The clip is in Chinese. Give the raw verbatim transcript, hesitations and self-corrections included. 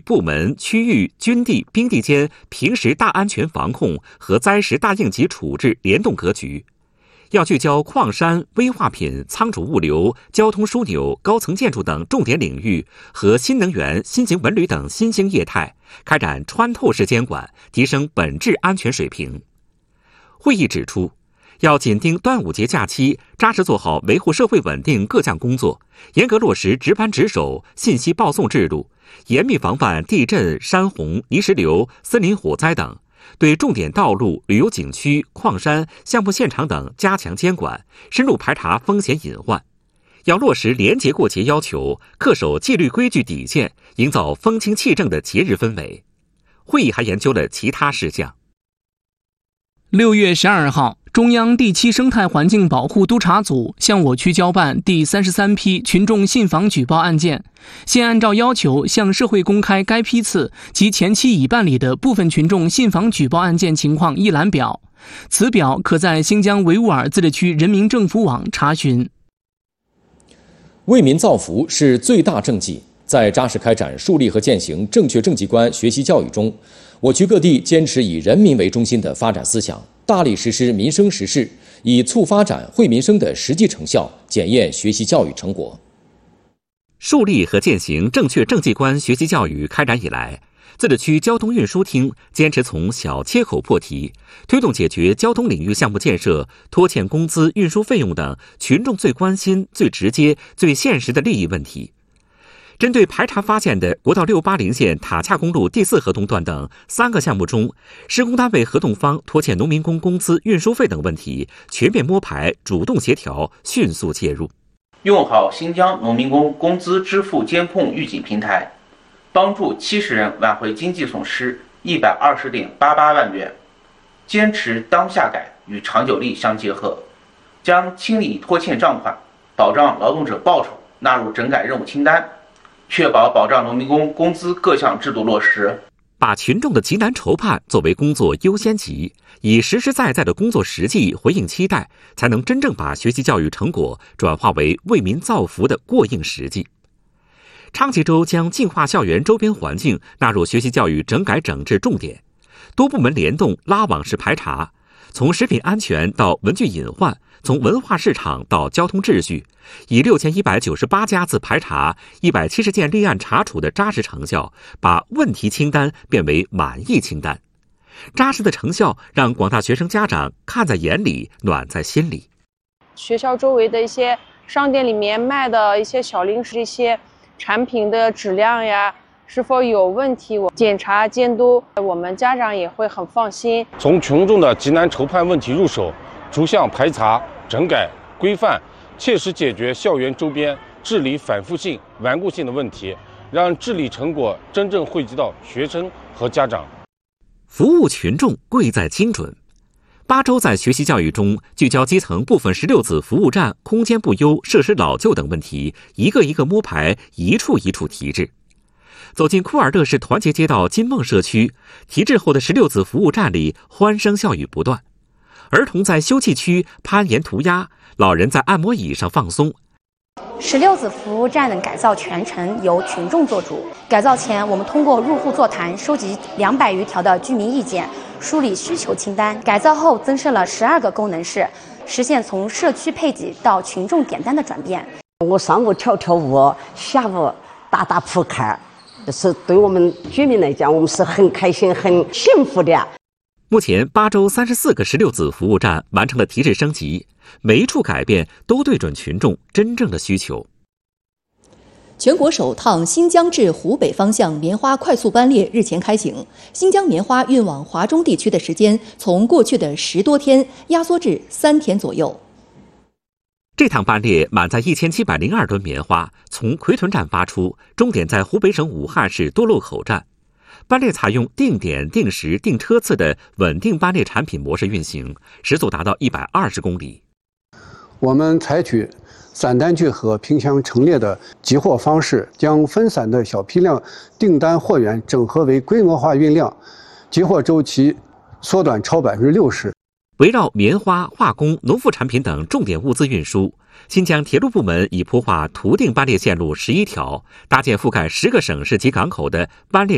部门、区域、军地、兵地间平时大安全防控和灾时大应急处置联动格局，要聚焦矿山、危化品、仓储物流、交通枢纽、高层建筑等重点领域和新能源、新型文旅等新兴业态，开展穿透式监管，提升本质安全水平。会议指出，要紧盯端午节假期，扎实做好维护社会稳定各项工作，严格落实值班值守、信息报送制度，严密防范地震、山洪、泥石流、森林火灾等，对重点道路、旅游景区、矿山、项目现场等加强监管，深入排查风险隐患。要落实廉洁过节要求，恪守纪律规矩底线，营造风清气正的节日氛围。会议还研究了其他事项。 六月十二号，中央第七生态环境保护督察组向我区交办第三十三批群众信访举报案件，现按照要求向社会公开该批次及前期已办理的部分群众信访举报案件情况一览表，此表可在新疆维吾尔自治区人民政府网查询。 为民造福是最大政绩，在扎实开展树立和践行正确政绩观学习教育中，我区各地坚持以人民为中心的发展思想，大力实施民生实事，以促发展惠民生的实际成效检验学习教育成果。 树立和践行正确政绩观学习教育开展以来，自治区交通运输厅坚持从小切口破题，推动解决交通领域项目建设、拖欠工资、运输费用等群众最关心、最直接、最现实的利益问题。针对排查发现的国道六八零线塔恰公路第四合同段等三个项目中，施工单位合同方拖欠农民工工资、运输费等问题，全面摸排，主动协调，迅速介入。 用好新疆农民工工资支付监控预警平台，帮助七十人挽回经济损失一百二十点八八万元。坚持当下改与长久力相结合，将清理拖欠账款、保障劳动者报酬纳入整改任务清单，确保保障农民工工资各项制度落实， 把群众的急难愁盼作为工作优先级，以实实在在的工作实际回应期待，才能真正把学习教育成果转化为为民造福的过硬实际。昌吉州将净化校园周边环境纳入学习教育整改整治重点，多部门联动拉网式排查，从食品安全到文具隐患，从文化市场到交通秩序，以六千一百九十八家次排查、一百七十件立案查处的扎实成效，把问题清单变为满意清单。扎实的成效让广大学生家长看在眼里，暖在心里。 学校周围的一些商店里面卖的一些小零食，一些产品的质量呀是否有问题，我检查监督，我们家长也会很放心。 从群众的急难愁盼问题入手，逐项排查、整改、规范，切实解决校园周边治理反复性、顽固性的问题，让治理成果真正惠及到学生和家长。 服务群众贵在精准。巴州在学习教育中聚焦基层部分十六子服务站空间不优、设施老旧等问题，一个一个摸排，一处一处提质。走进库尔勒市团结街道金梦社区，提质后的十六子服务站里欢声笑语不断，儿童在休憩区攀岩涂鸦，老人在按摩椅上放松。 十六子服务站的改造全程由群众做主。改造前，我们通过入户座谈收集两百余条的居民意见，梳理需求清单。改造后增设了十二个功能室，实现从社区配给到群众点单的转变。 我上午跳跳舞，下午打打扑克，是对我们居民来讲，我们是很开心、很幸福的。 目前，巴州三十四个十六子服务站完成了提质升级，每一处改变都对准群众真正的需求。 全国首趟新疆至湖北方向棉花快速班列日前开行，新疆棉花运往华中地区的时间从过去的十多天压缩至三天左右。 这趟班列满载一千七百零二吨棉花，从奎屯站发出，终点在湖北省武汉市多路口站。班列采用定点、定时、定车次的稳定班列产品模式运行，时速达到一百二十公里。 我们采取散单聚合、拼箱陈列的集货方式，将分散的小批量订单货源整合为规模化运量，集货周期缩短超百分之六十。 围绕棉花、化工、农副产品等重点物资运输，新疆铁路部门已铺画图定班列线路十一条，搭建覆盖十个省市及港口的班列